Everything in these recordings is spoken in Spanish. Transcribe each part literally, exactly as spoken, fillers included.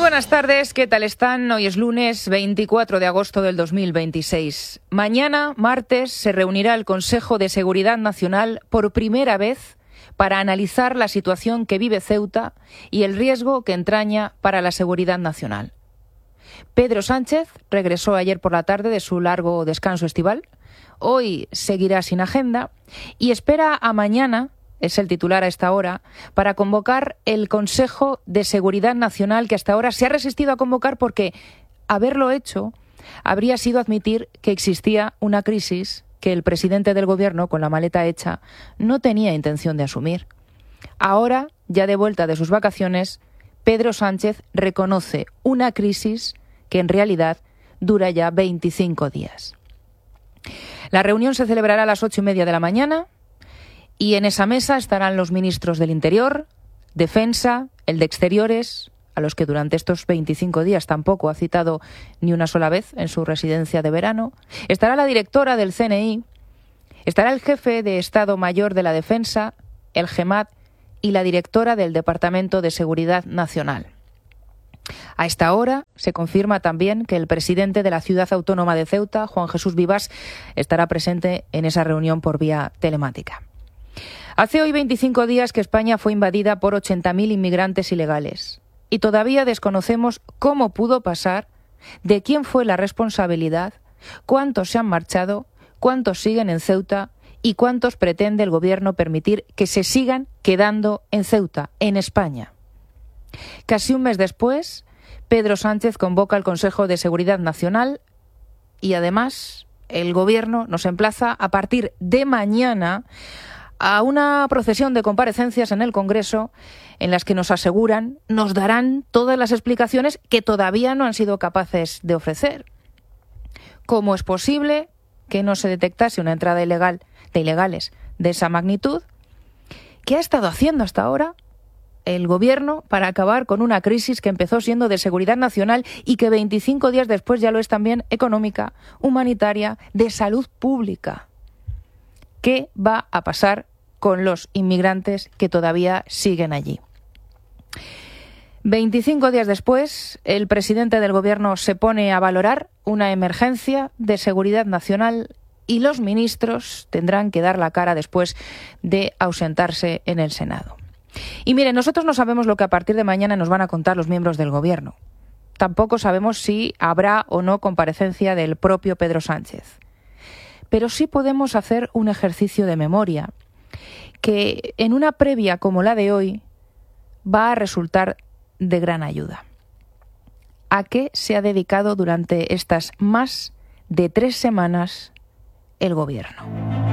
buenas tardes, ¿qué tal están? Hoy es lunes veinticuatro de agosto del dos mil veintiséis. Mañana, martes, se reunirá el Consejo de Seguridad Nacional por primera vez para analizar la situación que vive Ceuta y el riesgo que entraña para la seguridad nacional. Pedro Sánchez regresó ayer por la tarde de su largo descanso estival. Hoy seguirá sin agenda y espera a mañana, es el titular a esta hora, para convocar el Consejo de Seguridad Nacional, que hasta ahora se ha resistido a convocar porque haberlo hecho habría sido admitir que existía una crisis que el presidente del Gobierno, con la maleta hecha, no tenía intención de asumir. Ahora, ya de vuelta de sus vacaciones, Pedro Sánchez reconoce una crisis que en realidad dura ya veinticinco días. La reunión se celebrará a las ocho y media de la mañana y en esa mesa estarán los ministros del Interior, Defensa, el de Exteriores, a los que durante estos veinticinco días tampoco ha citado ni una sola vez en su residencia de verano. Estará la directora del C N I, estará el jefe de Estado Mayor de la Defensa, el GEMAT, y la directora del Departamento de Seguridad Nacional. A esta hora se confirma también que el presidente de la Ciudad Autónoma de Ceuta, Juan Jesús Vivas, estará presente en esa reunión por vía telemática. Hace hoy veinticinco días que España fue invadida por ochenta mil inmigrantes ilegales y todavía desconocemos cómo pudo pasar, de quién fue la responsabilidad, cuántos se han marchado, cuántos siguen en Ceuta y cuántos pretende el Gobierno permitir que se sigan quedando en Ceuta, en España. Casi un mes después, Pedro Sánchez convoca al Consejo de Seguridad Nacional y además el Gobierno nos emplaza a partir de mañana a una procesión de comparecencias en el Congreso en las que nos aseguran, nos darán todas las explicaciones que todavía no han sido capaces de ofrecer. ¿Cómo es posible que no se detectase una entrada ilegal de ilegales de esa magnitud? ¿Qué ha estado haciendo hasta ahora el Gobierno para acabar con una crisis que empezó siendo de seguridad nacional y que veinticinco días después ya lo es también económica, humanitaria, de salud pública? ¿Qué va a pasar con los inmigrantes que todavía siguen allí? veinticinco días después, el presidente del Gobierno se pone a valorar una emergencia de seguridad nacional y los ministros tendrán que dar la cara después de ausentarse en el Senado. Y miren, nosotros no sabemos lo que a partir de mañana nos van a contar los miembros del Gobierno. Tampoco sabemos si habrá o no comparecencia del propio Pedro Sánchez. Pero sí podemos hacer un ejercicio de memoria que en una previa como la de hoy va a resultar de gran ayuda. ¿A qué se ha dedicado durante estas más de tres semanas el Gobierno?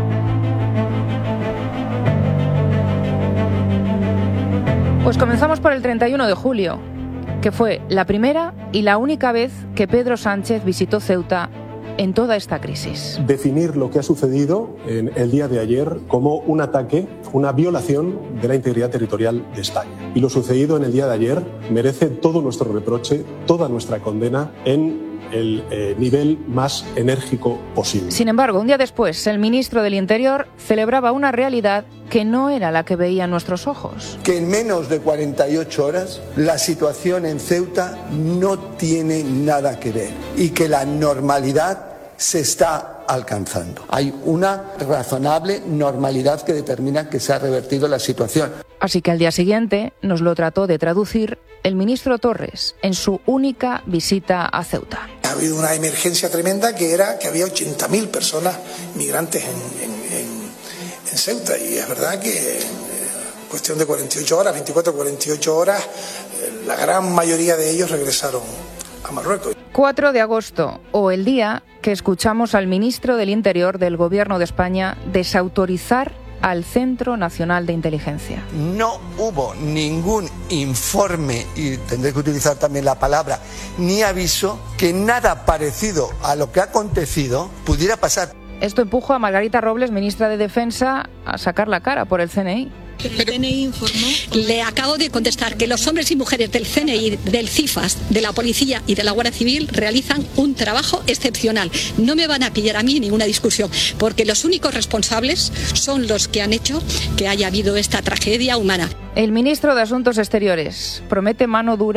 Pues comenzamos por el treinta y uno de julio, que fue la primera y la única vez que Pedro Sánchez visitó Ceuta en toda esta crisis. Definir lo que ha sucedido en el día de ayer como un ataque, una violación de la integridad territorial de España. Y lo sucedido en el día de ayer merece todo nuestro reproche, toda nuestra condena en el eh, nivel más enérgico posible. Sin embargo, un día después, el ministro del Interior celebraba una realidad que no era la que veían nuestros ojos. Que en menos de cuarenta y ocho horas la situación en Ceuta no tiene nada que ver y que la normalidad se está alcanzando. Hay una razonable normalidad que determina que se ha revertido la situación. Así que al día siguiente nos lo trató de traducir el ministro Torres en su única visita a Ceuta. Ha habido una emergencia tremenda que era que había ochenta mil personas migrantes en, en, en, en Ceuta y es verdad que eh, cuestión de cuarenta y ocho horas, veinticuatro a cuarenta y ocho horas, eh, la gran mayoría de ellos regresaron a Marruecos. cuatro de agosto, o el día que escuchamos al ministro del Interior del Gobierno de España desautorizar al Centro Nacional de Inteligencia. No hubo ningún informe, y tendré que utilizar también la palabra, ni aviso, que nada parecido a lo que ha acontecido pudiera pasar. Esto empujó a Margarita Robles, ministra de Defensa, a sacar la cara por el C N I. Pero el C N I informó. Le acabo de contestar que los hombres y mujeres del C N I, del CIFAS, de la Policía y de la Guardia Civil realizan un trabajo excepcional. No me van a pillar a mí en ninguna discusión, porque los únicos responsables son los que han hecho que haya habido esta tragedia humana. El ministro de Asuntos Exteriores promete mano dura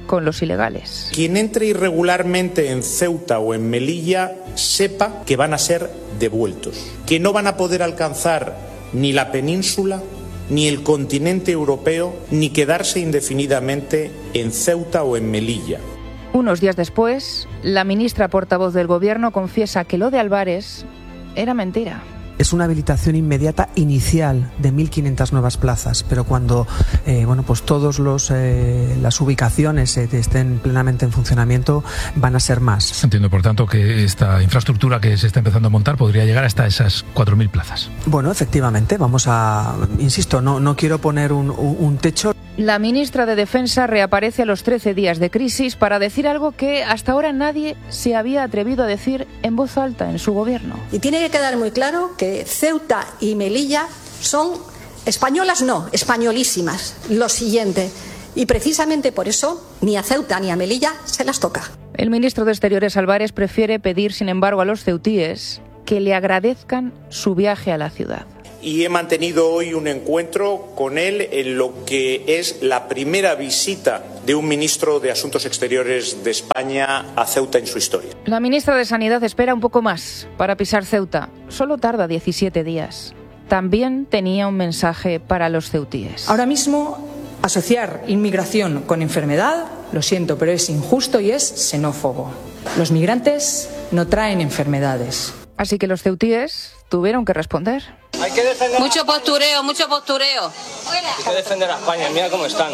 con los ilegales. Quien entre irregularmente en Ceuta o en Melilla sepa que van a ser devueltos, que no van a poder alcanzar ni la península, ni el continente europeo, ni quedarse indefinidamente en Ceuta o en Melilla. Unos días después, la ministra portavoz del Gobierno confiesa que lo de Álvarez era mentira. Es una habilitación inmediata inicial de mil quinientas nuevas plazas, pero cuando eh, bueno, pues todos los eh, las ubicaciones eh, estén plenamente en funcionamiento van a ser más. Entiendo, por tanto, que esta infraestructura que se está empezando a montar podría llegar hasta esas cuatro mil plazas. Bueno, efectivamente, vamos a, insisto, no, no quiero poner un, un, un techo. La ministra de Defensa reaparece a los trece días de crisis para decir algo que hasta ahora nadie se había atrevido a decir en voz alta en su gobierno. Y tiene que quedar muy claro que Ceuta y Melilla son españolas, no, españolísimas. Lo siguiente. Y precisamente por eso ni a Ceuta ni a Melilla se las toca. El ministro de Exteriores Álvarez prefiere pedir, sin embargo, a los ceutíes que le agradezcan su viaje a la ciudad. Y he mantenido hoy un encuentro con él en lo que es la primera visita de un ministro de Asuntos Exteriores de España a Ceuta en su historia. La ministra de Sanidad espera un poco más para pisar Ceuta. Solo tarda diecisiete días. También tenía un mensaje para los ceutíes. Ahora mismo, asociar inmigración con enfermedad, lo siento, pero es injusto y es xenófobo. Los migrantes no traen enfermedades. Así que los ceutíes tuvieron que responder. Hay que defender mucho postureo, mucho postureo. Hay que defender a España, mira cómo están.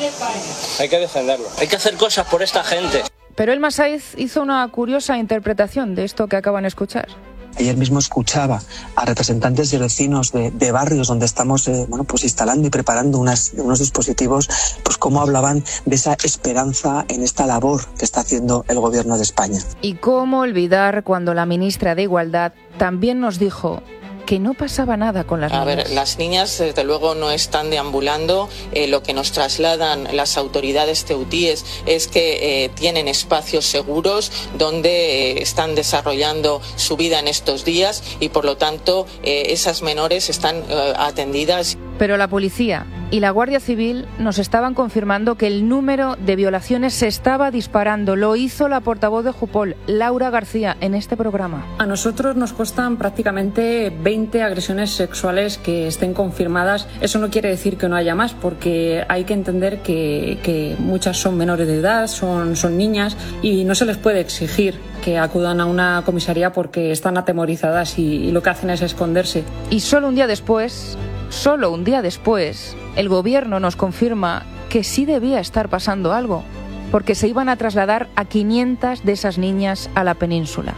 Hay que defenderlo. Hay que hacer cosas por esta gente. Pero Elma Saiz hizo una curiosa interpretación de esto que acaban de escuchar. Ayer mismo escuchaba a representantes y vecinos de, de barrios donde estamos eh, bueno, pues instalando y preparando unas, unos dispositivos, pues cómo hablaban de esa esperanza en esta labor que está haciendo el Gobierno de España. Y cómo olvidar cuando la ministra de Igualdad también nos dijo que no pasaba nada con las niñas. A ver, las niñas desde luego no están deambulando. Eh, lo que nos trasladan las autoridades ceutíes es que eh, tienen espacios seguros donde eh, están desarrollando su vida en estos días y por lo tanto eh, esas menores están eh, atendidas. Pero la policía y la Guardia Civil nos estaban confirmando que el número de violaciones se estaba disparando. Lo hizo la portavoz de Jupol, Laura García, en este programa. A nosotros nos constan prácticamente veinte agresiones sexuales que estén confirmadas. Eso no quiere decir que no haya más, porque hay que entender que, que muchas son menores de edad, son, son niñas, y no se les puede exigir que acudan a una comisaría porque están atemorizadas y, y lo que hacen es esconderse. Y solo un día después... Solo un día después, el Gobierno nos confirma que sí debía estar pasando algo, porque se iban a trasladar a quinientas de esas niñas a la península.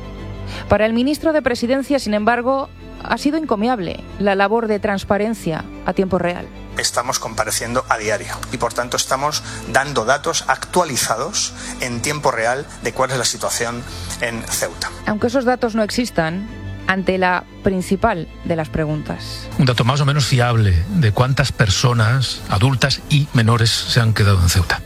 Para el ministro de Presidencia, sin embargo, ha sido encomiable la labor de transparencia a tiempo real. Estamos compareciendo a diario y por tanto estamos dando datos actualizados en tiempo real de cuál es la situación en Ceuta. Aunque esos datos no existan, ante la principal de las preguntas. Un dato más o menos fiable de cuántas personas adultas y menores se han quedado en Ceuta.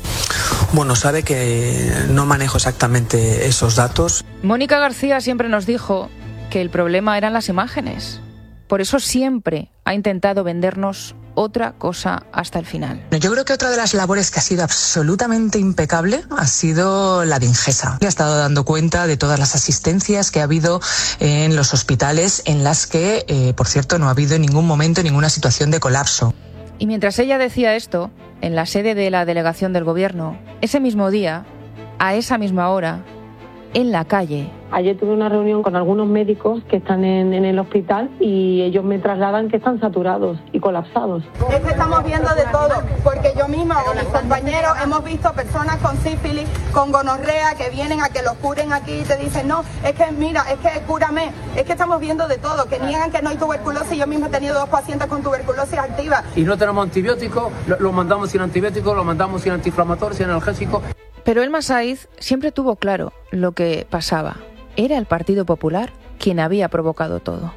Bueno, sabe que no manejo exactamente esos datos. Mónica García siempre nos dijo que el problema eran las imágenes. Por eso siempre ha intentado vendernos otra cosa hasta el final. Yo creo que otra de las labores que ha sido absolutamente impecable ha sido la de Ingesa. Ha estado dando cuenta de todas las asistencias que ha habido en los hospitales en las que, eh, por cierto, no ha habido en ningún momento ninguna situación de colapso. Y mientras ella decía esto, en la sede de la delegación del Gobierno, ese mismo día, a esa misma hora, en la calle. Ayer tuve una reunión con algunos médicos que están en, en el hospital y ellos me trasladan que están saturados y colapsados. Es que estamos viendo de todo, porque yo misma o mis compañeros hemos visto personas con sífilis, con gonorrea, que vienen a que los curen aquí y te dicen, no, es que mira, es que cúrame, es que estamos viendo de todo, que niegan que no hay tuberculosis. Yo misma he tenido dos pacientes con tuberculosis activa. Y no tenemos antibióticos, lo, lo mandamos sin antibióticos, lo mandamos sin antiinflamatorios, sin analgésicos. Pero Elma Saiz siempre tuvo claro lo que pasaba. Era el Partido Popular quien había provocado todo.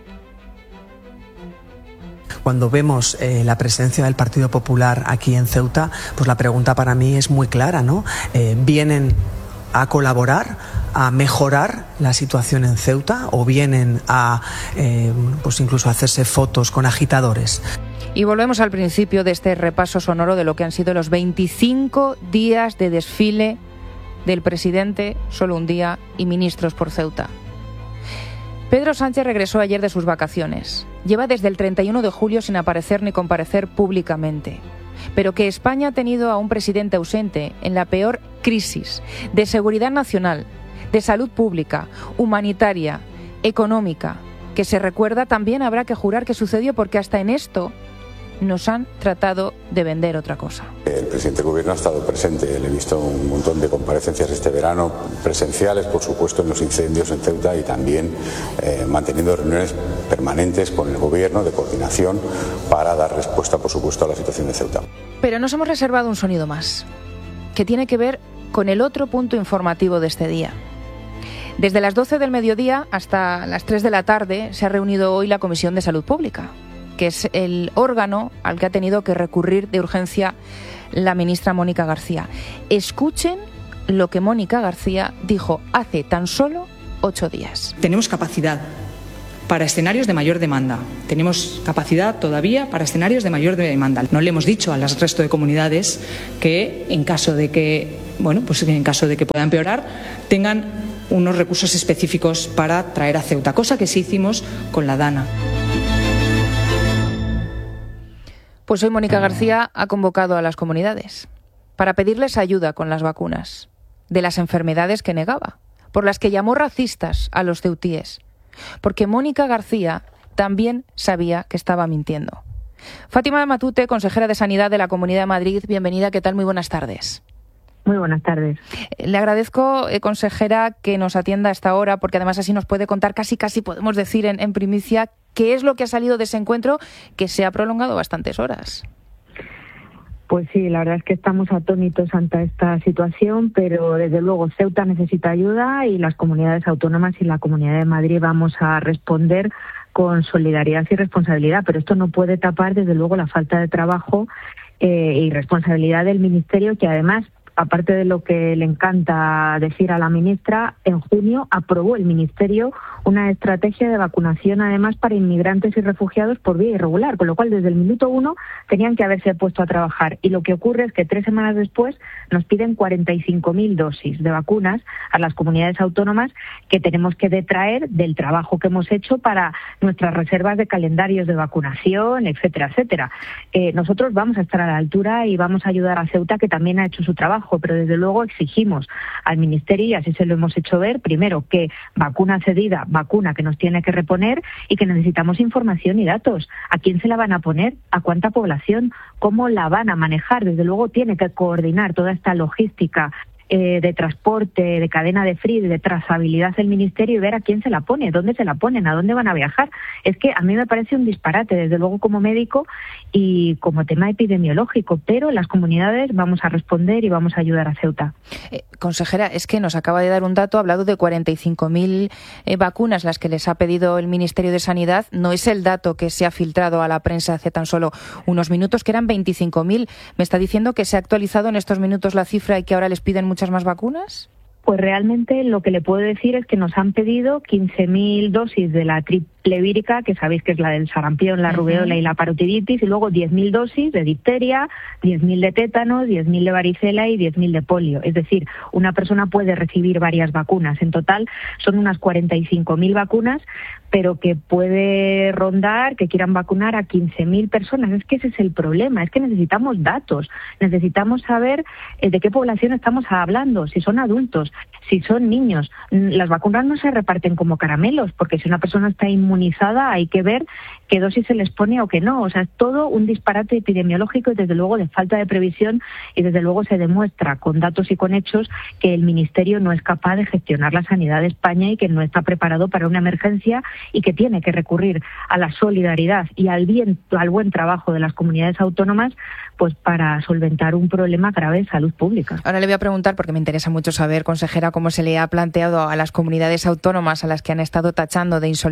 Cuando vemos eh, la presencia del Partido Popular aquí en Ceuta, pues la pregunta para mí es muy clara, ¿no? Eh, ¿Vienen a colaborar, a mejorar la situación en Ceuta o vienen a, eh, pues incluso a hacerse fotos con agitadores? Y volvemos al principio de este repaso sonoro de lo que han sido los veinticinco días de desfile del presidente, solo un día, y ministros por Ceuta. Pedro Sánchez regresó ayer de sus vacaciones. Lleva desde el treinta y uno de julio sin aparecer ni comparecer públicamente. Pero que España ha tenido a un presidente ausente en la peor crisis de seguridad nacional, de salud pública, humanitaria, económica, que se recuerda, también habrá que jurar que sucedió, porque hasta en esto nos han tratado de vender otra cosa. El presidente del Gobierno ha estado presente, le he visto un montón de comparecencias este verano, presenciales, por supuesto, en los incendios en Ceuta, y también eh, manteniendo reuniones permanentes con el Gobierno de coordinación para dar respuesta, por supuesto, a la situación de Ceuta. Pero nos hemos reservado un sonido más, que tiene que ver con el otro punto informativo de este día. Desde las doce del mediodía hasta las tres de la tarde se ha reunido hoy la Comisión de Salud Pública, que es el órgano al que ha tenido que recurrir de urgencia la ministra Mónica García. Escuchen lo que Mónica García dijo hace tan solo ocho días. Tenemos capacidad para escenarios de mayor demanda. Tenemos capacidad todavía para escenarios de mayor demanda. No le hemos dicho al resto de comunidades que en caso de que, bueno, pues en caso de que pueda empeorar, tengan unos recursos específicos para traer a Ceuta, cosa que sí hicimos con la DANA. Pues hoy Mónica García ha convocado a las comunidades para pedirles ayuda con las vacunas de las enfermedades que negaba, por las que llamó racistas a los ceutíes, porque Mónica García también sabía que estaba mintiendo. Fátima Matute, consejera de Sanidad de la Comunidad de Madrid, bienvenida, ¿qué tal? Muy buenas tardes. Muy buenas tardes. Le agradezco, eh, consejera, que nos atienda a esta hora, porque además así nos puede contar casi, casi podemos decir en, en primicia, qué es lo que ha salido de ese encuentro que se ha prolongado bastantes horas. Pues sí, la verdad es que estamos atónitos ante esta situación, pero desde luego Ceuta necesita ayuda y las comunidades autónomas y la Comunidad de Madrid vamos a responder con solidaridad y responsabilidad, pero esto no puede tapar desde luego la falta de trabajo eh, y responsabilidad del Ministerio, que además, aparte de lo que le encanta decir a la ministra, en junio aprobó el Ministerio una estrategia de vacunación, además, para inmigrantes y refugiados por vía irregular, con lo cual desde el minuto uno tenían que haberse puesto a trabajar. Y lo que ocurre es que tres semanas después nos piden cuarenta y cinco mil dosis de vacunas a las comunidades autónomas que tenemos que detraer del trabajo que hemos hecho para nuestras reservas de calendarios de vacunación, etcétera, etcétera. Eh, nosotros vamos a estar a la altura y vamos a ayudar a Ceuta, que también ha hecho su trabajo, pero desde luego exigimos al Ministerio, y así se lo hemos hecho ver, primero, que vacuna cedida, vacuna que nos tiene que reponer, y que necesitamos información y datos. ¿A quién se la van a poner? ¿A cuánta población? ¿Cómo la van a manejar? Desde luego tiene que coordinar toda esta logística eh, de transporte, de cadena de frío y de trazabilidad del Ministerio, y ver a quién se la pone, dónde se la ponen, a dónde van a viajar. Es que a mí me parece un disparate, desde luego, como médico y como tema epidemiológico, pero las comunidades vamos a responder y vamos a ayudar a Ceuta. Eh, consejera, es que nos acaba de dar un dato, ha hablado de cuarenta y cinco mil eh, vacunas las que les ha pedido el Ministerio de Sanidad. No es el dato que se ha filtrado a la prensa hace tan solo unos minutos, que eran veinticinco mil. ¿Me está diciendo que se ha actualizado en estos minutos la cifra y que ahora les piden muchas más vacunas? Pues realmente lo que le puedo decir es que nos han pedido quince mil dosis de la triple vírica, que sabéis que es la del sarampión, la rubeola y la parotiditis, y luego diez mil dosis de difteria, diez mil de tétano, diez mil de varicela y diez mil de polio. Es decir, una persona puede recibir varias vacunas. En total son unas cuarenta y cinco mil vacunas, pero que puede rondar, que quieran vacunar a quince mil personas. Es que ese es el problema, es que necesitamos datos, necesitamos saber eh, de qué población estamos hablando, si son adultos, si son niños. Las vacunas no se reparten como caramelos, porque si una persona está inmunizada hay que ver qué dosis se les pone o qué no. O sea, es todo un disparate epidemiológico y desde luego de falta de previsión, y desde luego se demuestra con datos y con hechos que el Ministerio no es capaz de gestionar la sanidad de España y que no está preparado para una emergencia, y que tiene que recurrir a la solidaridad y al bien, al buen trabajo de las comunidades autónomas, pues para solventar un problema grave de salud pública. Ahora le voy a preguntar, porque me interesa mucho saber, consejera, cómo se le ha planteado a las comunidades autónomas a las que han estado tachando de insolidarias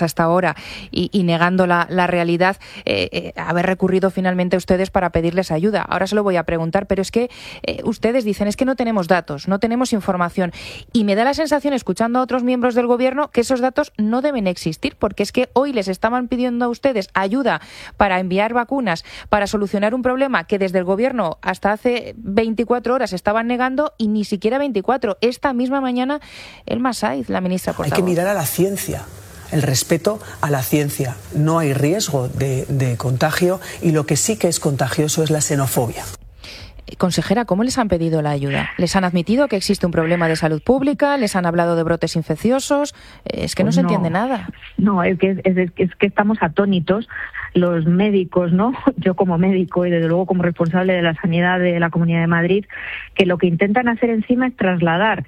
hasta ahora y, y negando la, la realidad, eh, eh, haber recurrido finalmente a ustedes para pedirles ayuda. Ahora se lo voy a preguntar, pero es que eh, ustedes dicen es que no tenemos datos, no tenemos información, y me da la sensación, escuchando a otros miembros del Gobierno, que esos datos no deben existir, porque es que hoy les estaban pidiendo a ustedes ayuda para enviar vacunas, para solucionar un problema que desde el Gobierno hasta hace veinticuatro horas estaban negando, y ni siquiera veinticuatro. Esta misma mañana, Elma Saiz, la ministra portavoz. Hay que mirar a la ciencia. El respeto a la ciencia. No hay riesgo de, de contagio, y lo que sí que es contagioso es la xenofobia. Consejera, ¿cómo les han pedido la ayuda? ¿Les han admitido que existe un problema de salud pública? ¿Les han hablado de brotes infecciosos? Es que no, no se entiende nada. No, es que, es, es que estamos atónitos los médicos, ¿no? Yo como médico y desde luego como responsable de la sanidad de la Comunidad de Madrid, que lo que intentan hacer encima es trasladar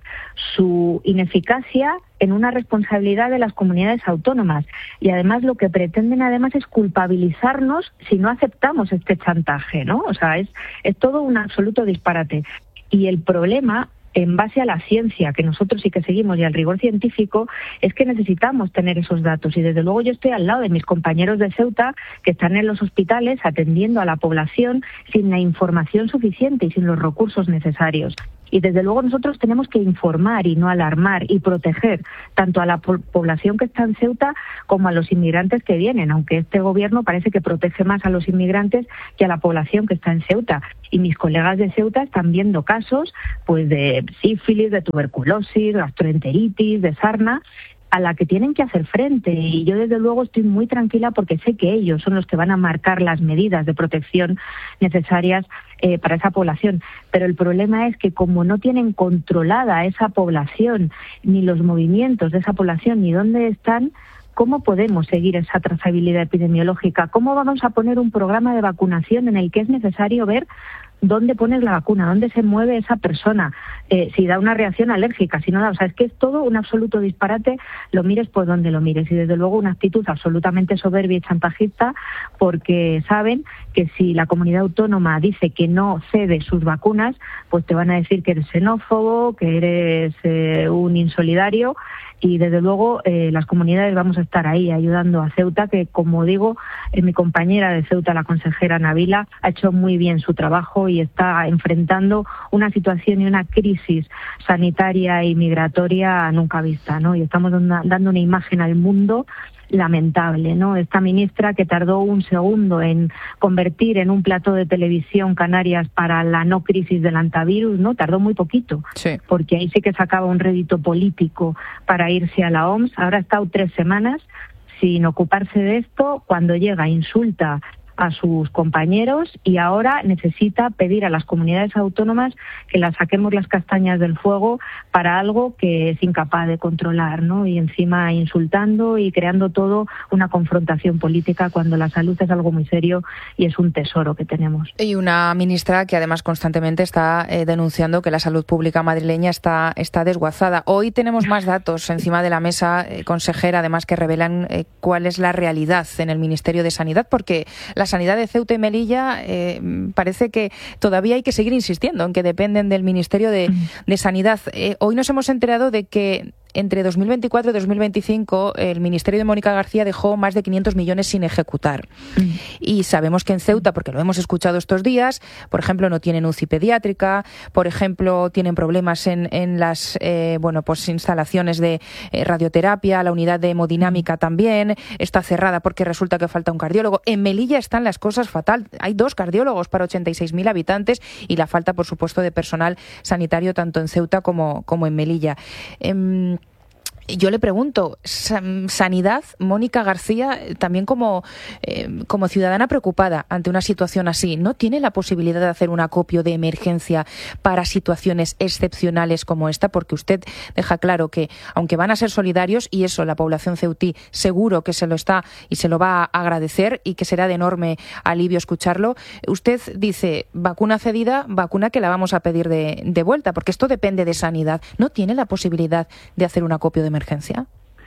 su ineficacia en una responsabilidad de las comunidades autónomas, y además lo que pretenden además es culpabilizarnos si no aceptamos este chantaje, ¿no? O sea, es, es todo un absoluto disparate. Y el problema, en base a la ciencia, que nosotros sí que seguimos, y al rigor científico, es que necesitamos tener esos datos. Y desde luego yo estoy al lado de mis compañeros de Ceuta, que están en los hospitales atendiendo a la población sin la información suficiente y sin los recursos necesarios. Y desde luego nosotros tenemos que informar y no alarmar, y proteger tanto a la po- población que está en Ceuta como a los inmigrantes que vienen, aunque este gobierno parece que protege más a los inmigrantes que a la población que está en Ceuta. Y mis colegas de Ceuta están viendo casos pues de sífilis, de tuberculosis, gastroenteritis, de sarna, a la que tienen que hacer frente, y yo desde luego estoy muy tranquila porque sé que ellos son los que van a marcar las medidas de protección necesarias eh, para esa población. Pero el problema es que como no tienen controlada esa población, ni los movimientos de esa población, ni dónde están, ¿cómo podemos seguir esa trazabilidad epidemiológica? ¿Cómo vamos a poner un programa de vacunación en el que es necesario ver dónde pones la vacuna, dónde se mueve esa persona, eh, si da una reacción alérgica, si no da? O sea, es que es todo un absoluto disparate, lo mires por donde lo mires, y desde luego una actitud absolutamente soberbia y chantajista, porque saben que si la comunidad autónoma dice que no cede sus vacunas, pues te van a decir que eres xenófobo, que eres eh, un insolidario. Y desde luego eh, las comunidades vamos a estar ahí ayudando a Ceuta, que como digo, eh, mi compañera de Ceuta, la consejera Nabila, ha hecho muy bien su trabajo y está enfrentando una situación y una crisis sanitaria y migratoria nunca vista, ¿no? Y estamos dando, dando una imagen al mundo lamentable, ¿no? Esta ministra que tardó un segundo en convertir en un plató de televisión Canarias para la no crisis del antivirus, ¿no? Tardó muy poquito, sí, porque ahí sí que sacaba un rédito político para irse a la O M S. Ahora ha estado tres semanas sin ocuparse de esto. Cuando llega, insulta a sus compañeros, y ahora necesita pedir a las comunidades autónomas que las saquemos las castañas del fuego para algo que es incapaz de controlar, ¿no? Y encima insultando y creando todo una confrontación política, cuando la salud es algo muy serio y es un tesoro que tenemos. Y una ministra que además constantemente está eh, denunciando que la salud pública madrileña está, está desguazada. Hoy tenemos más datos encima de la mesa, eh, consejera, además que revelan eh, cuál es la realidad en el Ministerio de Sanidad, porque la sanidad de Ceuta y Melilla eh, parece que todavía hay que seguir insistiendo en que dependen del Ministerio de, de Sanidad. Eh, hoy nos hemos enterado de que entre dos mil veinticuatro y dos mil veinticinco el Ministerio de Mónica García dejó más de quinientos millones sin ejecutar. Mm. Y sabemos que en Ceuta, porque lo hemos escuchado estos días, por ejemplo, no tienen U C I pediátrica, por ejemplo, tienen problemas en, en las eh, bueno, pues instalaciones de eh, radioterapia, la unidad de hemodinámica también está cerrada porque resulta que falta un cardiólogo. En Melilla están las cosas fatal. Hay dos cardiólogos para ochenta y seis mil habitantes, y la falta, por supuesto, de personal sanitario tanto en Ceuta como, como en Melilla. Eh, Yo le pregunto, Sanidad, Mónica García, también como, eh, como ciudadana preocupada ante una situación así, ¿no tiene la posibilidad de hacer un acopio de emergencia para situaciones excepcionales como esta? Porque usted deja claro que, aunque van a ser solidarios, y eso la población ceutí seguro que se lo está y se lo va a agradecer, y que será de enorme alivio escucharlo, usted dice, vacuna cedida, vacuna que la vamos a pedir de, de vuelta, porque esto depende de Sanidad. ¿No tiene la posibilidad de hacer un acopio de emergencia?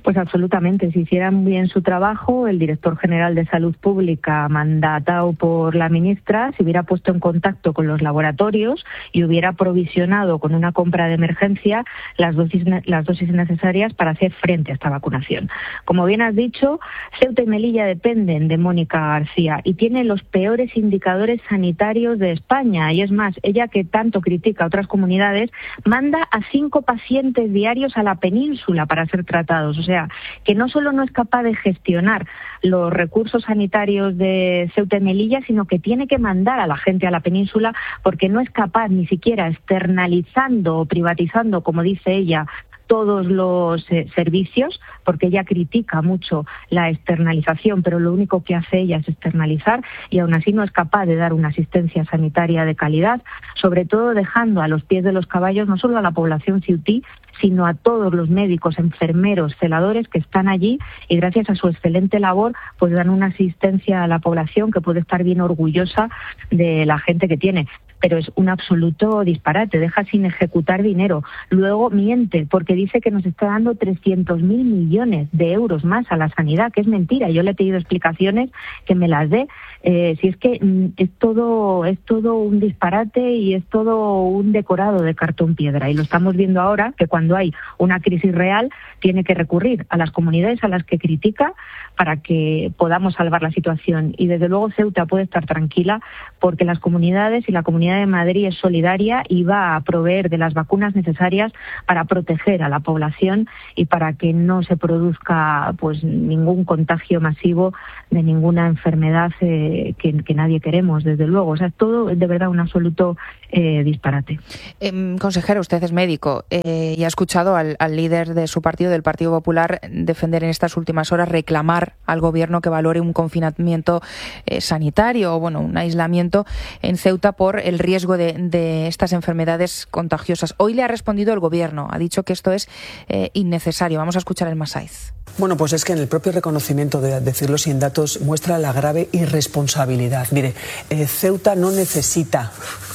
Pues absolutamente. Si hicieran bien su trabajo, el director general de Salud Pública, mandatado por la ministra, se hubiera puesto en contacto con los laboratorios y hubiera provisionado con una compra de emergencia las dosis, las dosis necesarias para hacer frente a esta vacunación. Como bien has dicho, Ceuta y Melilla dependen de Mónica García y tiene los peores indicadores sanitarios de España. Y es más, ella, que tanto critica a otras comunidades, manda a cinco pacientes diarios a la península para ser tratados. O sea, que no solo no es capaz de gestionar los recursos sanitarios de Ceuta y Melilla, sino que tiene que mandar a la gente a la península porque no es capaz ni siquiera externalizando o privatizando, como dice ella, todos los eh, servicios, porque ella critica mucho la externalización, pero lo único que hace ella es externalizar y aún así no es capaz de dar una asistencia sanitaria de calidad, sobre todo dejando a los pies de los caballos no solo a la población ceutí, sino a todos los médicos, enfermeros, celadores que están allí y gracias a su excelente labor pues dan una asistencia a la población que puede estar bien orgullosa de la gente que tiene. Pero es un absoluto disparate, deja sin ejecutar dinero. Luego miente porque dice que nos está dando trescientos mil millones de euros más a la sanidad, que es mentira. Yo le he pedido explicaciones que me las dé. Eh, si es que mm, es todo es todo un disparate y es todo un decorado de cartón piedra. Y lo estamos viendo ahora, que cuando hay una crisis real tiene que recurrir a las comunidades a las que critica para que podamos salvar la situación. Y desde luego Ceuta puede estar tranquila porque las comunidades y la Comunidad de Madrid es solidaria y va a proveer de las vacunas necesarias para proteger a la población y para que no se produzca pues ningún contagio masivo de ninguna enfermedad eh, que, que nadie queremos, desde luego. O sea, todo es de verdad un absoluto eh, disparate. Eh, consejero, usted es médico eh, y ha escuchado al, al líder de su partido, del Partido Popular, defender en estas últimas horas, reclamar al Gobierno que valore un confinamiento eh, sanitario o bueno, un aislamiento en Ceuta por el riesgo de, de estas enfermedades contagiosas. Hoy le ha respondido el Gobierno, ha dicho que esto es eh, innecesario. Vamos a escuchar el Masaiz. Bueno, pues es que en el propio reconocimiento, de decirlo sin datos, muestra la grave irresponsabilidad. Mire, eh, Ceuta no necesita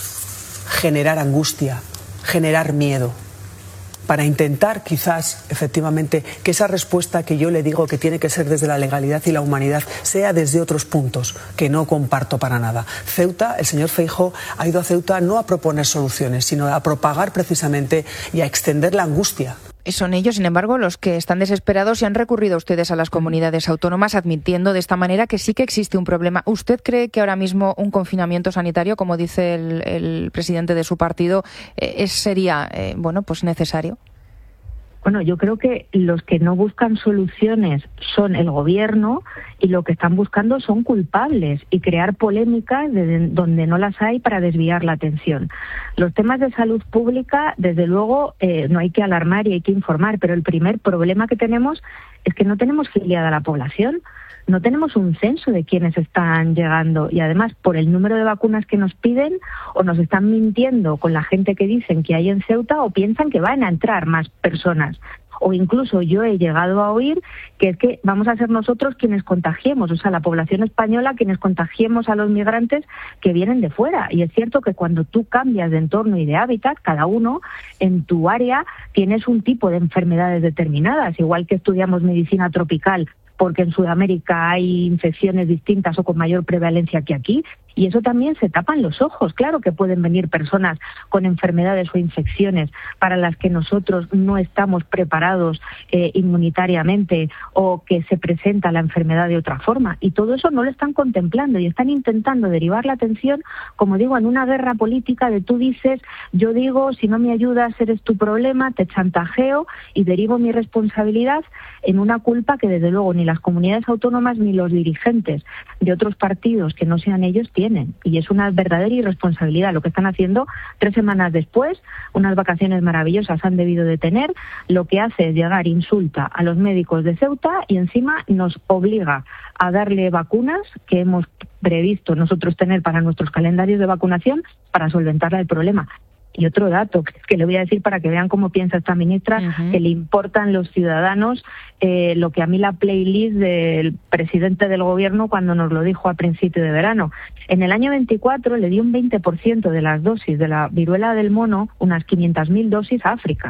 generar angustia, generar miedo, para intentar quizás efectivamente que esa respuesta que yo le digo que tiene que ser desde la legalidad y la humanidad sea desde otros puntos que no comparto para nada. Ceuta, el señor Feijóo ha ido a Ceuta no a proponer soluciones, sino a propagar precisamente y a extender la angustia. Son ellos, sin embargo, los que están desesperados y han recurrido a ustedes a las comunidades autónomas admitiendo de esta manera que sí que existe un problema. ¿Usted cree que ahora mismo un confinamiento sanitario, como dice el, el presidente de su partido, eh, sería eh, bueno, pues necesario? Bueno, yo creo que los que no buscan soluciones son el Gobierno y lo que están buscando son culpables y crear polémicas de donde no las hay para desviar la atención. Los temas de salud pública, desde luego, eh, no hay que alarmar y hay que informar, pero el primer problema que tenemos es que no tenemos filiada a la población. No tenemos un censo de quiénes están llegando y además por el número de vacunas que nos piden o nos están mintiendo con la gente que dicen que hay en Ceuta o piensan que van a entrar más personas. O incluso yo he llegado a oír que es que vamos a ser nosotros quienes contagiemos, o sea, la población española quienes contagiemos a los migrantes que vienen de fuera. Y es cierto que cuando tú cambias de entorno y de hábitat, cada uno en tu área tienes un tipo de enfermedades determinadas, igual que estudiamos medicina tropical porque en Sudamérica hay infecciones distintas o con mayor prevalencia que aquí, y eso también se tapan los ojos. Claro que pueden venir personas con enfermedades o infecciones para las que nosotros no estamos preparados eh, inmunitariamente o que se presenta la enfermedad de otra forma, y todo eso no lo están contemplando y están intentando derivar la atención, como digo, en una guerra política de tú dices, yo digo, si no me ayudas eres tu problema, te chantajeo y derivo mi responsabilidad en una culpa que desde luego ni las comunidades autónomas ni los dirigentes de otros partidos que no sean ellos tienen, y es una verdadera irresponsabilidad lo que están haciendo. Tres semanas después, unas vacaciones maravillosas han debido de tener, lo que hace es llegar, insulta a los médicos de Ceuta y encima nos obliga a darle vacunas que hemos previsto nosotros tener para nuestros calendarios de vacunación para solventar el problema. Y otro dato que le voy a decir para que vean cómo piensa esta ministra, uh-huh. que le importan los ciudadanos, eh, lo que a mí la playlist del presidente del Gobierno cuando nos lo dijo a principio de verano. En el año veinticuatro le dio un veinte por ciento de las dosis de la viruela del mono, unas quinientas mil dosis a África.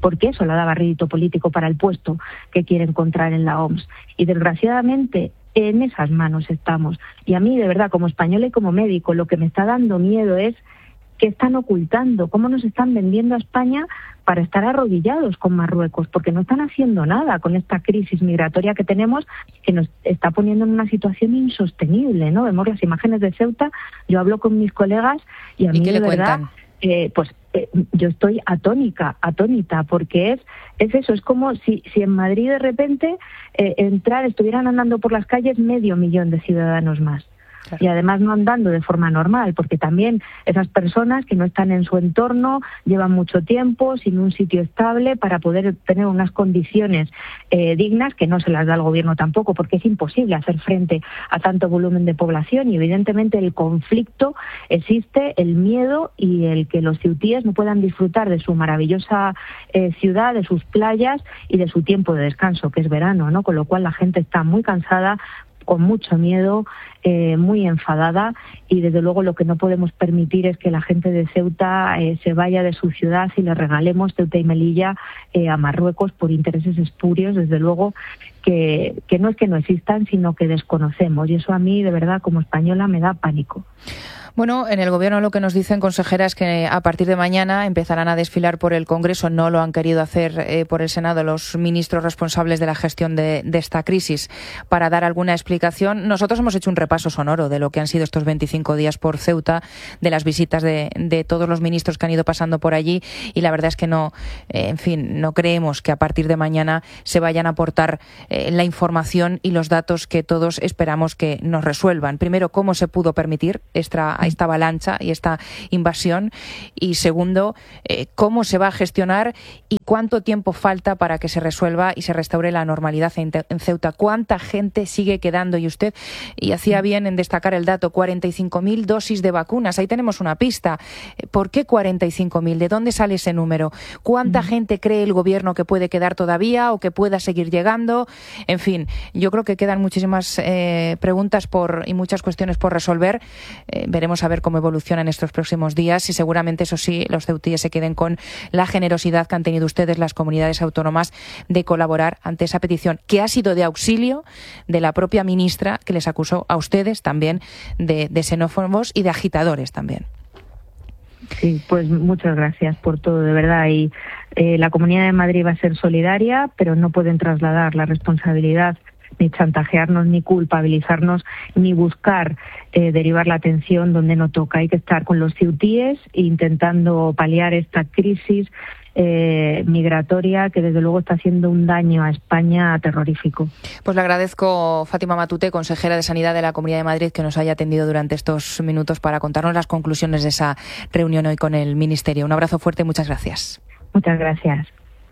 porque eso le daba rédito político para el puesto que quiere encontrar en la O M S. Y desgraciadamente en esas manos estamos. Y a mí, de verdad, como española y como médico, lo que me está dando miedo es qué están ocultando, cómo nos están vendiendo a España para estar arrodillados con Marruecos, porque no están haciendo nada con esta crisis migratoria que tenemos, que nos está poniendo en una situación insostenible, ¿no? Vemos las imágenes de Ceuta, yo hablo con mis colegas y a mí, de verdad, eh, pues eh, yo estoy atónica, atónita, porque es es eso, es como si, si en Madrid de repente eh, entrar, estuvieran andando por las calles medio millón de ciudadanos más. Claro. Y además no andando de forma normal, porque también esas personas que no están en su entorno llevan mucho tiempo sin un sitio estable para poder tener unas condiciones eh, dignas, que no se las da el gobierno tampoco, porque es imposible hacer frente a tanto volumen de población y evidentemente el conflicto existe, el miedo y el que los ceutíes no puedan disfrutar de su maravillosa eh, ciudad, de sus playas y de su tiempo de descanso, que es verano, ¿no? Con lo cual la gente está muy cansada, con mucho miedo, eh, muy enfadada, y desde luego lo que no podemos permitir es que la gente de Ceuta eh, se vaya de su ciudad y le regalemos Ceuta y Melilla eh, a Marruecos por intereses espurios, desde luego que, que no es que no existan, sino que desconocemos, y eso a mí, de verdad, como española, me da pánico. Bueno, en el Gobierno lo que nos dicen, consejera, es que a partir de mañana empezarán a desfilar por el Congreso. No lo han querido hacer eh, por el Senado los ministros responsables de la gestión de, de esta crisis para dar alguna explicación. Nosotros hemos hecho un repaso sonoro de lo que han sido estos veinticinco días por Ceuta, de las visitas de, de todos los ministros que han ido pasando por allí, y la verdad es que no, eh, en fin, no creemos que a partir de mañana se vayan a aportar eh, la información y los datos que todos esperamos que nos resuelvan. Primero, cómo se pudo permitir esta a esta avalancha y esta invasión, y segundo, eh, cómo se va a gestionar y cuánto tiempo falta para que se resuelva y se restaure la normalidad en, en Ceuta. ¿Cuánta gente sigue quedando? Y usted, y hacía bien en destacar el dato, cuarenta y cinco mil dosis de vacunas. Ahí tenemos una pista. ¿Por qué cuarenta y cinco mil? ¿De dónde sale ese número? ¿Cuánta uh-huh. gente cree el gobierno que puede quedar todavía o que pueda seguir llegando? En fin, yo creo que quedan muchísimas eh, preguntas por y muchas cuestiones por resolver. Eh, veremos a ver cómo evolucionan estos próximos días y seguramente, eso sí, los ceutíes se queden con la generosidad que han tenido ustedes, las comunidades autónomas, de colaborar ante esa petición que ha sido de auxilio de la propia ministra, que les acusó a ustedes también de, de xenófobos y de agitadores también. Sí, pues muchas gracias por todo, de verdad. Y eh, la Comunidad de Madrid va a ser solidaria, pero no pueden trasladar la responsabilidad, ni chantajearnos, ni culpabilizarnos, ni buscar eh, derivar la atención donde no toca. Hay que estar con los ceutíes intentando paliar esta crisis eh, migratoria que desde luego está haciendo un daño a España terrorífico. Pues le agradezco, Fátima Matute, consejera de Sanidad de la Comunidad de Madrid, que nos haya atendido durante estos minutos para contarnos las conclusiones de esa reunión hoy con el Ministerio. Un abrazo fuerte y muchas gracias. Muchas gracias.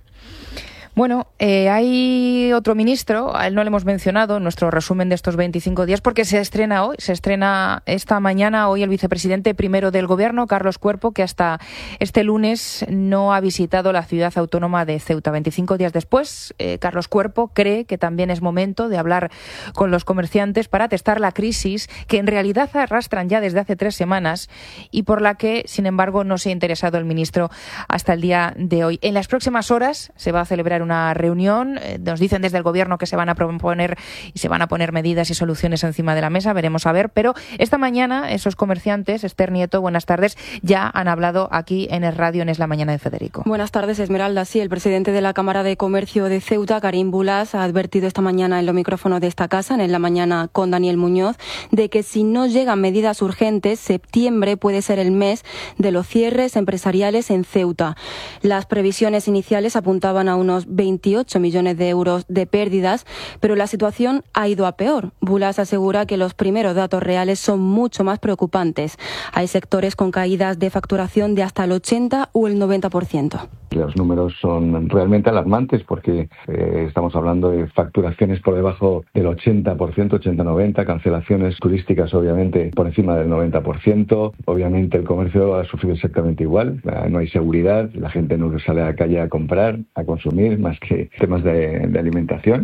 Bueno, eh, hay otro ministro, a él no le hemos mencionado en nuestro resumen de estos veinticinco días porque se estrena hoy, se estrena esta mañana hoy el vicepresidente primero del Gobierno, Carlos Cuerpo, que hasta este lunes no ha visitado la ciudad autónoma de Ceuta. veinticinco días después, eh, Carlos Cuerpo cree que también es momento de hablar con los comerciantes para testar la crisis que en realidad arrastran ya desde hace tres semanas y por la que, sin embargo, no se ha interesado el ministro hasta el día de hoy. En las próximas horas se va a celebrar una reunión, eh, nos dicen desde el Gobierno que se van a proponer y se van a poner medidas y soluciones encima de la mesa, veremos a ver, pero esta mañana esos comerciantes, Esther Nieto, buenas tardes, ya han hablado aquí en el radio en Es la Mañana de Federico. Buenas tardes, Esmeralda. Sí, el presidente de la Cámara de Comercio de Ceuta, Karim Bulas, ha advertido esta mañana en los micrófonos de esta casa, en Es la Mañana con Daniel Muñoz, de que si no llegan medidas urgentes, septiembre puede ser el mes de los cierres empresariales en Ceuta. Las previsiones iniciales apuntaban a unos veintiocho millones de euros de pérdidas, pero la situación ha ido a peor. Bulas asegura que los primeros datos reales son mucho más preocupantes. Hay sectores con caídas de facturación de hasta el ochenta o el noventa por ciento. Los números son realmente alarmantes porque eh, estamos hablando de facturaciones por debajo del ochenta por ciento, ochenta noventa, cancelaciones turísticas obviamente por encima del noventa por ciento. Obviamente el comercio ha sufrido exactamente igual, no hay seguridad, la gente no sale a la calle a comprar, a consumir, más que temas de, de alimentación.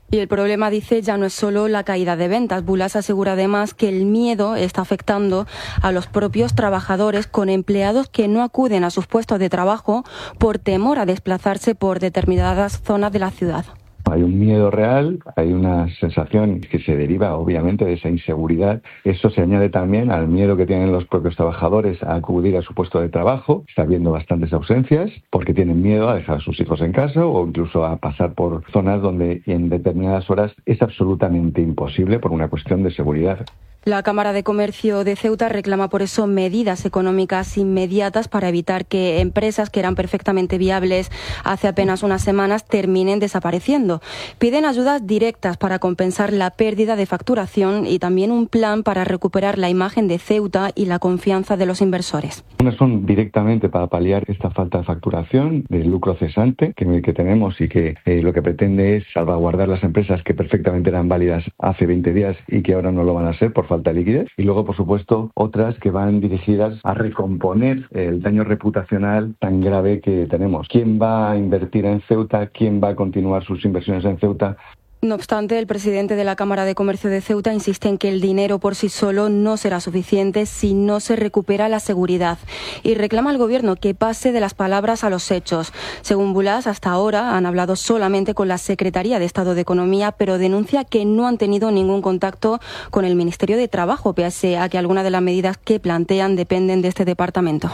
Y el problema, dice, ya no es solo la caída de ventas. Bulas asegura además que el miedo está afectando a los propios trabajadores, con empleados que no acuden a sus puestos de trabajo por temor a desplazarse por determinadas zonas de la ciudad. Hay un miedo real, hay una sensación que se deriva obviamente de esa inseguridad. Eso se añade también al miedo que tienen los propios trabajadores a acudir a su puesto de trabajo. Está habiendo bastantes ausencias porque tienen miedo a dejar a sus hijos en casa o incluso a pasar por zonas donde en determinadas horas es absolutamente imposible por una cuestión de seguridad. La Cámara de Comercio de Ceuta reclama por eso medidas económicas inmediatas para evitar que empresas que eran perfectamente viables hace apenas unas semanas terminen desapareciendo. Piden ayudas directas para compensar la pérdida de facturación y también un plan para recuperar la imagen de Ceuta y la confianza de los inversores. Unas son directamente para paliar esta falta de facturación, del lucro cesante que, que tenemos y que eh, lo que pretende es salvaguardar las empresas que perfectamente eran válidas hace veinte días y que ahora no lo van a ser por falta de liquidez, y luego por supuesto otras que van dirigidas a recomponer el daño reputacional tan grave que tenemos. ¿Quién va a invertir en Ceuta? ¿Quién va a continuar sus inversiones en Ceuta? No obstante, el presidente de la Cámara de Comercio de Ceuta insiste en que el dinero por sí solo no será suficiente si no se recupera la seguridad y reclama al Gobierno que pase de las palabras a los hechos. Según Bulas, hasta ahora han hablado solamente con la Secretaría de Estado de Economía, pero denuncia que no han tenido ningún contacto con el Ministerio de Trabajo, pese a que algunas de las medidas que plantean dependen de este departamento.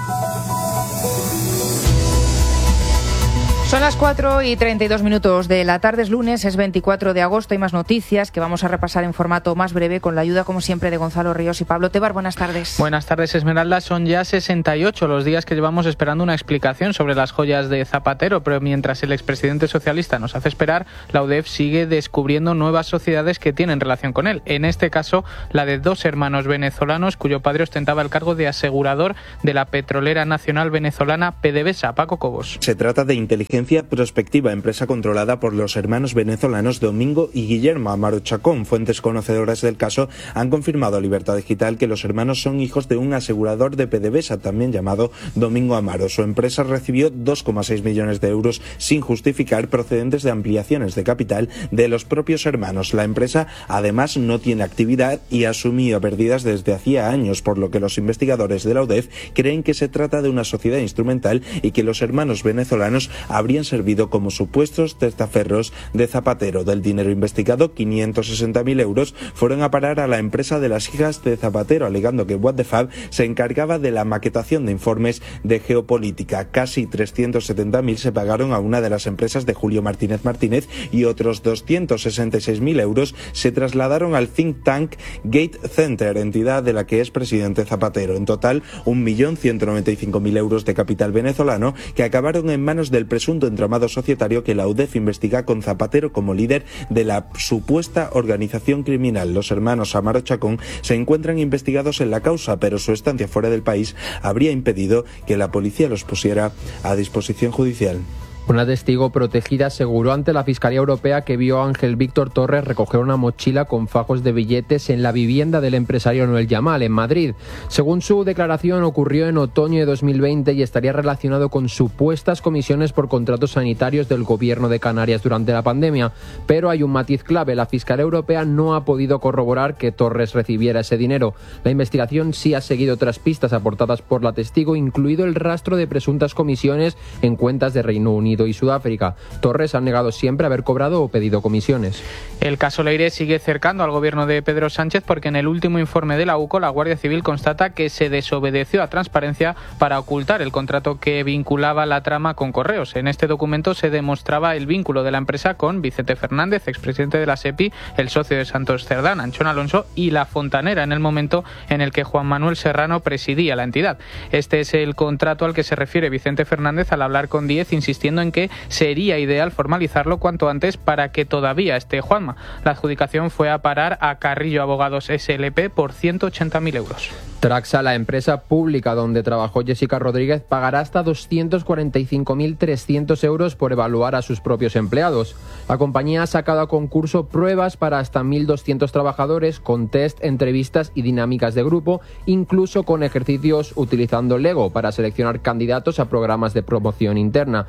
Son las cuatro y treinta y dos minutos de la tarde, es lunes, es veinticuatro de agosto. Hay más noticias que vamos a repasar en formato más breve con la ayuda, como siempre, de Gonzalo Ríos y Pablo Tebar. Buenas tardes. Buenas tardes, Esmeralda. Son ya sesenta y ocho los días que llevamos esperando una explicación sobre las joyas de Zapatero, pero mientras el expresidente socialista nos hace esperar, la U D E F sigue descubriendo nuevas sociedades que tienen relación con él. En este caso, la de dos hermanos venezolanos cuyo padre ostentaba el cargo de asegurador de la petrolera nacional venezolana PDVSA. Paco Cobos. Se trata de inteligencia Prospectiva, empresa controlada por los hermanos venezolanos Domingo y Guillermo Amaro Chacón. Fuentes conocedoras del caso han confirmado a Libertad Digital que los hermanos son hijos de un asegurador de PDVSA, también llamado Domingo Amaro. Su empresa recibió dos coma seis millones de euros sin justificar, procedentes de ampliaciones de capital de los propios hermanos. La empresa además no tiene actividad y ha asumido pérdidas desde hacía años, por lo que los investigadores de la U D E F creen que se trata de una sociedad instrumental y que los hermanos venezolanos habrían servido como supuestos testaferros de Zapatero. Del dinero investigado, quinientos sesenta mil euros fueron a parar a la empresa de las hijas de Zapatero, alegando que What the Fab se encargaba de la maquetación de informes de geopolítica. Casi trescientos setenta mil se pagaron a una de las empresas de Julio Martínez Martínez y otros doscientos sesenta y seis mil euros se trasladaron al think tank Gate Center, entidad de la que es presidente Zapatero. En total, un millón ciento noventa y cinco mil euros de capital venezolano que acabaron en manos del presunto entramado societario que la U D E F investiga, con Zapatero como líder de la supuesta organización criminal. Los hermanos Amaro Chacón se encuentran investigados en la causa, pero su estancia fuera del país habría impedido que la policía los pusiera a disposición judicial. Una testigo protegida aseguró ante la Fiscalía Europea que vio a Ángel Víctor Torres recoger una mochila con fajos de billetes en la vivienda del empresario Noel Yamal, en Madrid. Según su declaración, ocurrió en otoño de dos mil veinte y estaría relacionado con supuestas comisiones por contratos sanitarios del Gobierno de Canarias durante la pandemia. Pero hay un matiz clave: la Fiscalía Europea no ha podido corroborar que Torres recibiera ese dinero. La investigación sí ha seguido otras pistas aportadas por la testigo, incluido el rastro de presuntas comisiones en cuentas de Reino Unido y Sudáfrica. Torres ha negado siempre haber cobrado o pedido comisiones. El caso Leire sigue cercando al gobierno de Pedro Sánchez porque en el último informe de la U C O la Guardia Civil constata que se desobedeció a Transparencia para ocultar el contrato que vinculaba la trama con Correos. En este documento se demostraba el vínculo de la empresa con Vicente Fernández, expresidente de la SEPI, el socio de Santos Cerdán, Anchón Alonso, y La Fontanera, en el momento en el que Juan Manuel Serrano presidía la entidad. Este es el contrato al que se refiere Vicente Fernández al hablar con Diez, insistiendo en que sería ideal formalizarlo cuanto antes para que todavía esté Juanma. La adjudicación fue a parar a Carrillo Abogados S L P por ciento ochenta mil euros. Traxa, la empresa pública donde trabajó Jessica Rodríguez, pagará hasta doscientos cuarenta y cinco mil trescientos euros por evaluar a sus propios empleados. La compañía ha sacado a concurso pruebas para hasta mil doscientos trabajadores, con test, entrevistas y dinámicas de grupo, incluso con ejercicios utilizando Lego para seleccionar candidatos a programas de promoción interna. El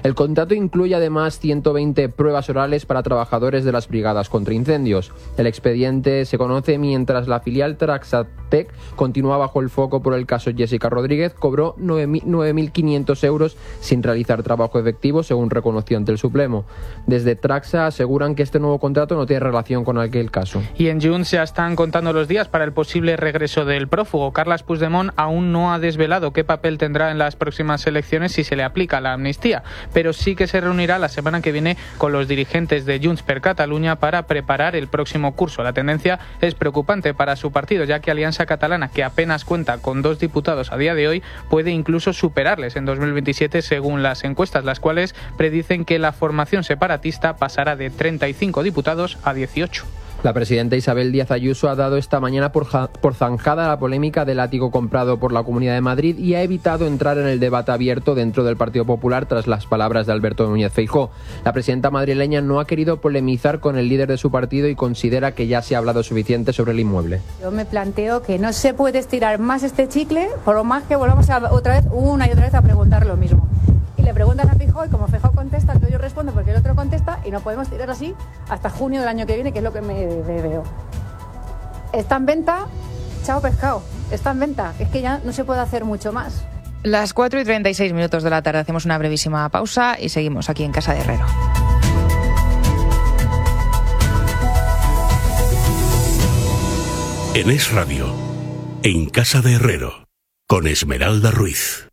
El contrato incluye además ciento veinte pruebas orales para trabajadores de las brigadas contra incendios. El expediente se conoce mientras la filial Traxatec continúa bajo el foco por el caso Jessica Rodríguez. Cobró nueve mil quinientos euros sin realizar trabajo efectivo, según reconoció ante el Supremo. Desde Traxa aseguran que este nuevo contrato no tiene relación con aquel caso. Y en Junts ya están contando los días para el posible regreso del prófugo. Carles Puigdemont aún no ha desvelado qué papel tendrá en las próximas elecciones si se le aplica la amnistía, pero sí que se reunirá la semana que viene con los dirigentes de Junts per Catalunya para preparar el próximo curso. La tendencia es preocupante para su partido, ya que Alianza Catalana, que apenas cuenta con dos diputados a día de hoy, puede incluso superarles en dos mil veintisiete según las encuestas, las cuales predicen que la formación separatista pasará de treinta y cinco diputados a dieciocho. La presidenta Isabel Díaz Ayuso ha dado esta mañana por, ja, por zanjada la polémica del ático comprado por la Comunidad de Madrid y ha evitado entrar en el debate abierto dentro del Partido Popular tras las palabras de Alberto Núñez Feijóo. La presidenta madrileña no ha querido polemizar con el líder de su partido y considera que ya se ha hablado suficiente sobre el inmueble. Yo me planteo que no se puede estirar más este chicle, por lo más que volvamos a, otra vez, una y otra vez a preguntar lo mismo. Y le preguntan a Feijóo y como Feijóo contesta, entonces yo respondo porque el otro contesta y no podemos tirar así hasta junio del año que viene, que es lo que me, me veo. Está en venta, chao pescado, está en venta, es que ya no se puede hacer mucho más. Las cuatro y treinta y seis minutos de la tarde, hacemos una brevísima pausa y seguimos aquí en Casa de Herrero. En Es Radio, en Casa de Herrero, con Esmeralda Ruiz.